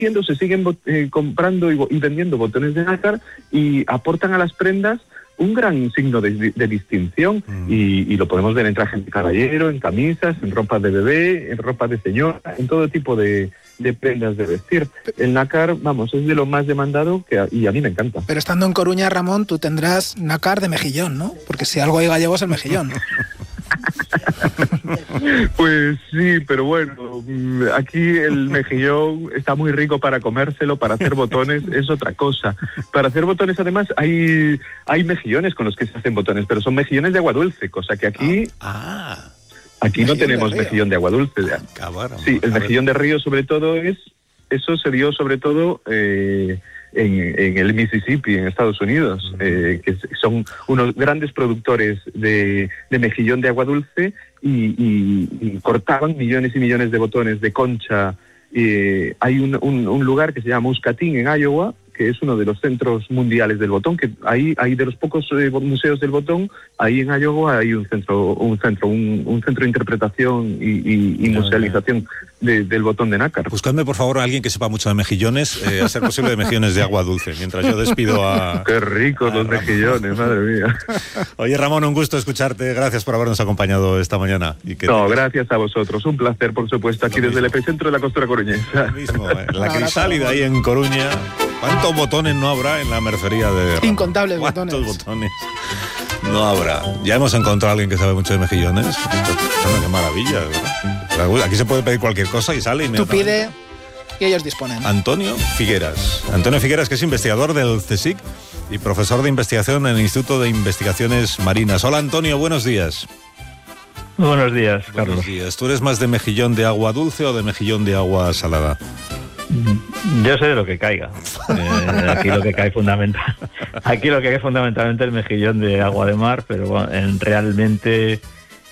se siguen comprando y vendiendo botones de nácar y aportan a las prendas un gran signo de distinción y lo podemos ver en trajes de caballero, en camisas, en ropa de bebé, en ropa de señora, en todo tipo de prendas de vestir. El nácar, vamos, es de lo más demandado y a mí me encanta. Pero estando en Coruña, Ramón, tú tendrás nácar de mejillón, ¿no? Porque si algo hay gallego es el mejillón. Pues sí, pero bueno, aquí el mejillón está muy rico para comérselo, para hacer botones es otra cosa. Para hacer botones, además, hay mejillones con los que se hacen botones, pero son mejillones de agua dulce, cosa que aquí... Aquí no tenemos mejillón de agua dulce. Sí, el mejillón de río sobre todo eso se dio sobre todo en el Mississippi, en Estados Unidos, que son unos grandes productores de mejillón de agua dulce y cortaban millones y millones de botones de concha. Hay un lugar que se llama Muscatine en Iowa, que es uno de los centros mundiales del botón, que hay de los pocos museos del botón, ahí en Iowa hay un centro de interpretación y musealización del botón de nácar. Buscadme, por favor, a alguien que sepa mucho de mejillones, a ser posible de mejillones de agua dulce, mientras yo despido a... ¡Qué ricos los mejillones, madre mía! Oye, Ramón, un gusto escucharte, gracias por habernos acompañado esta mañana. Gracias a vosotros, un placer, por supuesto, aquí desde el epicentro de la costura coruñesa. Lo mismo, en la Crisálida, ahí en Coruña. ¿Cuántos botones no habrá en la mercería de Ramón? Incontables botones. ¿Cuántos botones no habrá? Ya hemos encontrado a alguien que sabe mucho de mejillones. Qué maravilla, ¿verdad? Aquí se puede pedir cualquier cosa y sale. Tú pide y ellos disponen. Antonio Figueras, que es investigador del CSIC y profesor de investigación en el Instituto de Investigaciones Marinas. Hola, Antonio, buenos días. Buenos días, Carlos. Buenos días. ¿Tú eres más de mejillón de agua dulce o de mejillón de agua salada? Yo sé de lo que caiga. Aquí lo que cae fundamentalmente el mejillón de agua de mar, pero bueno, realmente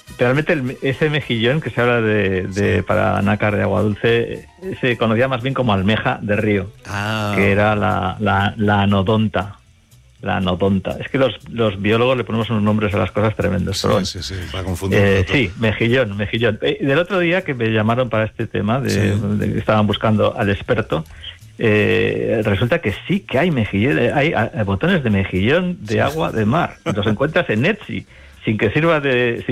ese mejillón que se habla para nácar de agua dulce se conocía más bien como almeja de río, que era la anodonta. La anodonta. Es que los biólogos le ponemos unos nombres a las cosas tremendos. Sí, para confundir. Sí, mejillón. Del otro día que me llamaron para este tema, de que estaban buscando al experto, resulta que sí que hay hay botones de mejillón de agua de mar. Los encuentras en Etsy, sin que sirva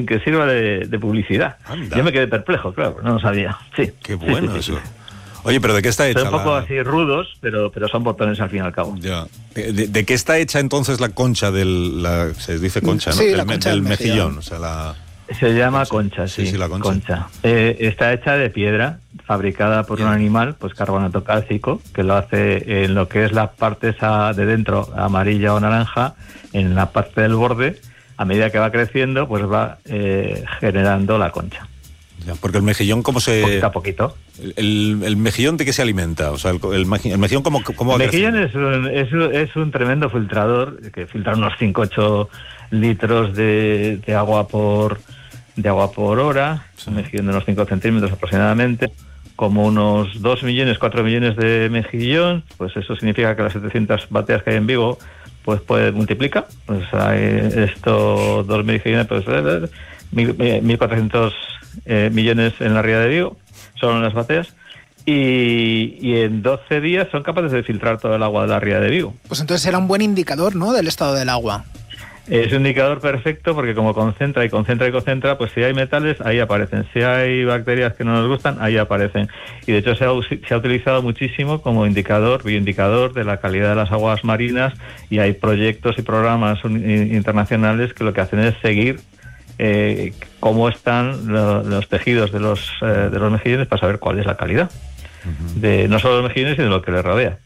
de publicidad. Anda. Yo me quedé perplejo, claro, no lo sabía. Sí. Qué bueno eso. Oye, ¿pero de qué está hecha? Son un poco así rudos, pero son botones al fin y al cabo. Ya. ¿De qué está hecha entonces la concha se dice concha, ¿no? Sí, la concha del mejillón. O sea, se llama concha, sí. Sí, la concha. Está hecha de piedra, fabricada por un animal, pues carbonato cálcico, que lo hace en lo que es la parte esa de dentro, amarilla o naranja, en la parte del borde. A medida que va creciendo, pues va generando la concha. Ya, porque el mejillón, ¿cómo se...? Poquito a poquito. ¿El mejillón de qué se alimenta? O sea, el mejillón, ¿cómo va El mejillón es un tremendo filtrador, que filtra unos 5-8 litros de agua por hora, sí. Un mejillón de unos 5 centímetros aproximadamente, como unos 2 millones, 4 millones de mejillón, pues eso significa que las 700 bateas que hay en Vigo, pues multiplica, pues hay 2 mejillones, pues 1.400 millones en la ría de Vigo, son las bateas, y en 12 días son capaces de filtrar todo el agua de la ría de Vigo. Pues entonces era un buen indicador, ¿no?, del estado del agua. Es un indicador perfecto porque como concentra, pues si hay metales, ahí aparecen. Si hay bacterias que no nos gustan, ahí aparecen. Y de hecho se ha utilizado muchísimo como bioindicador de la calidad de las aguas marinas, y hay proyectos y programas internacionales que lo que hacen es seguir cómo están los tejidos de los mejillones para saber cuál es la calidad de no solo los mejillones, sino de lo que les rodea.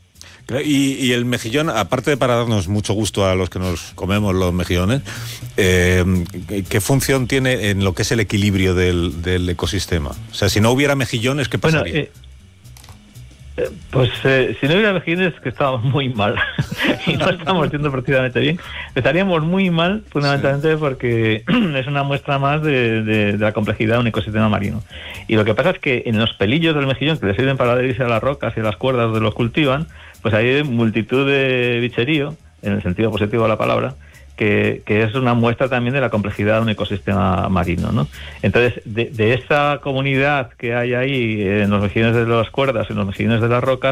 Y el mejillón, aparte de para darnos mucho gusto a los que nos comemos los mejillones, ¿qué función tiene en lo que es el equilibrio del ecosistema? O sea, si no hubiera mejillones, ¿qué pasaría? Si no hubiera mejillones, que estábamos muy mal y no estamos yendo precisamente bien. Estaríamos muy mal, fundamentalmente, porque es una muestra más de la complejidad de un ecosistema marino. Y lo que pasa es que en los pelillos del mejillón, que le sirven para adherirse a las rocas y a las cuerdas donde los cultivan, pues hay multitud de bicherío, en el sentido positivo de la palabra, que es una muestra también de la complejidad de un ecosistema marino, ¿no? Entonces, de esa comunidad que hay ahí en los mejillones de las cuerdas, en los mejillones de las rocas,